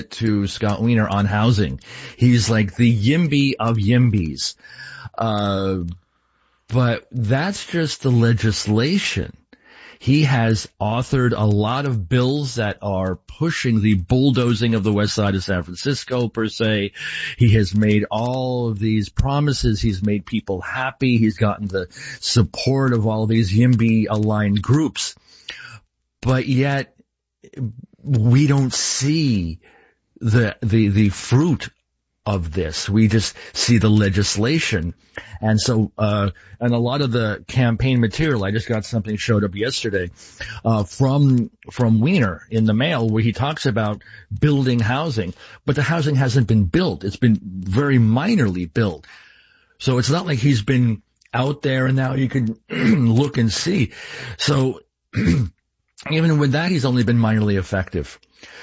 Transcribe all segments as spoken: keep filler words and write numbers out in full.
to Scott Wiener on housing. He's like the Yimby of Yimbys. Uh, but that's just the legislation. He has authored a lot of bills that are pushing the bulldozing of the west side of San Francisco, per se. He has made all of these promises. He's made people happy. He's gotten the support of all these Yimby-aligned groups. But yet, we don't see the the the fruit of this. We just see the legislation. And so, uh, and a lot of the campaign material, I just got something showed up yesterday, uh, from, from Wiener in the mail where he talks about building housing, but the housing hasn't been built. It's been very minorly built. So it's not like he's been out there and now you can look and see. So even with that, he's only been minorly effective.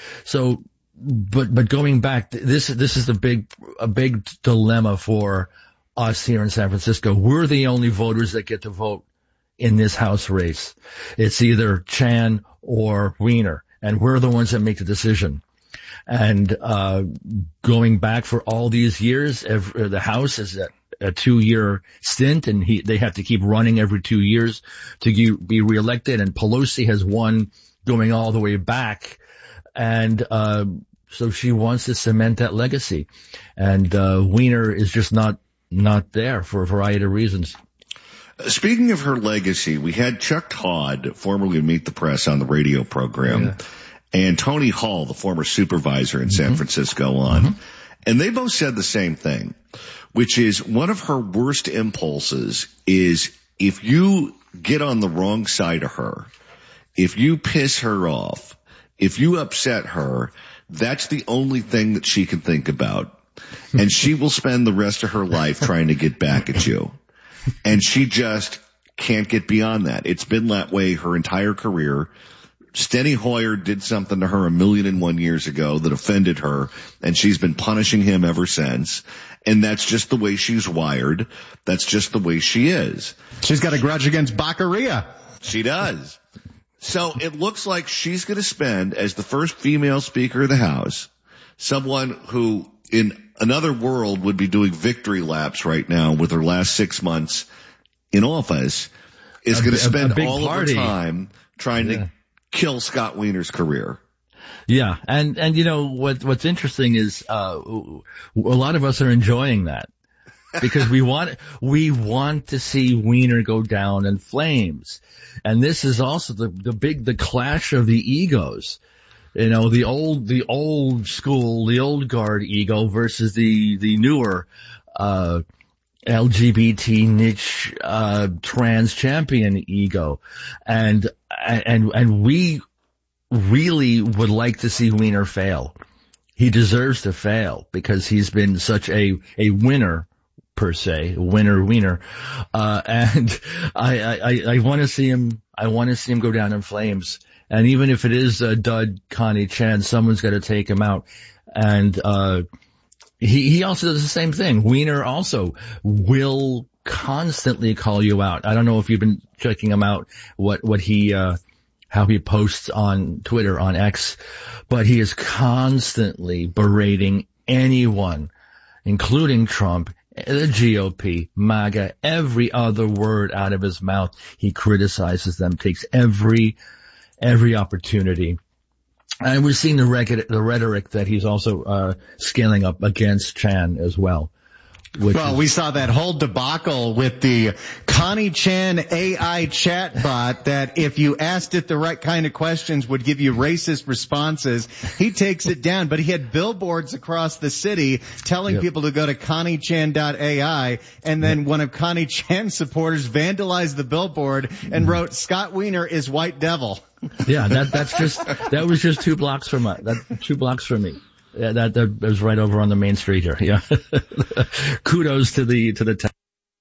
So, But, but going back, this, this is a big, a big dilemma for us here in San Francisco. We're the only voters that get to vote in this House race. It's either Chan or Wiener, and we're the ones that make the decision. And, uh, going back for all these years, every, the House is a, a two-year stint, and he, they have to keep running every two years to be reelected, and Pelosi has won going all the way back. And, uh, so she wants to cement that legacy. And, uh, Wiener is just not, not there for a variety of reasons. Speaking of her legacy, we had Chuck Todd, formerly of Meet the Press, on the radio program, yeah. and Tony Hall, the former supervisor in mm-hmm. San Francisco, on. Mm-hmm. And they both said the same thing, which is one of her worst impulses is if you get on the wrong side of her, if you piss her off, if you upset her, that's the only thing that she can think about. And she will spend the rest of her life trying to get back at you. And she just can't get beyond that. It's been that way her entire career. Steny Hoyer did something to her a million and one years ago that offended her, and she's been punishing him ever since. And that's just the way she's wired. That's just the way she is. She's got a grudge against Baccaria. She does. So it looks like she's going to spend, as the first female Speaker of the House, someone who in another world would be doing victory laps right now with her last six months in office, is going to spend all party. of her time trying yeah. to kill Scott Wiener's career. Yeah, and and you know what what's interesting is uh a lot of us are enjoying that. Because we want, we want to see Wiener go down in flames. And this is also the, the big, the clash of the egos. You know, the old, the old school, the old guard ego versus the, the newer, uh, L G B T niche, uh, trans champion ego. And, and, and we really would like to see Wiener fail. He deserves to fail because he's been such a, a winner. Per se, winner, wiener, uh, and I, I, I want to see him, I want to see him go down in flames. And even if it is a dud Connie Chan, someone's got to take him out. And, uh, he, he also does the same thing. Wiener also will constantly call you out. I don't know if you've been checking him out, what, what he, uh, how he posts on Twitter, on X, but he is constantly berating anyone, including Trump, the G O P, MAGA, every other word out of his mouth, he criticizes them, takes every, every opportunity. And we're seeing the, rec- the rhetoric that he's also, uh, scaling up against Chan as well. Well, is- we saw that whole debacle with the Connie Chan A I chatbot that if you asked it the right kind of questions would give you racist responses. He takes it down, but he had billboards across the city telling yep. people to go to Connie Chan dot A I, and then yep. one of Connie Chan's supporters vandalized the billboard and wrote, Scott Wiener is white devil. Yeah, that, that's just, that was just two blocks from us. That, two blocks from me. Yeah, that, that was right over on the main street here. Yeah. Kudos to the, to the town.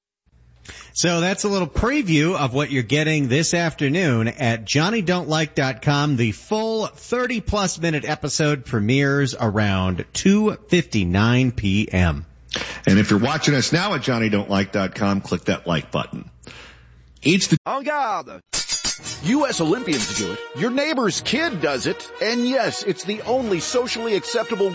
So that's a little preview of what you're getting this afternoon at Johnny Don't Like dot com. The full thirty plus minute episode premieres around two fifty-nine p.m. And if you're watching us now at Johnny Don't Like dot com, click that like button. Each the En garde! U S Olympians do it. Your neighbor's kid does it. And yes, it's the only socially acceptable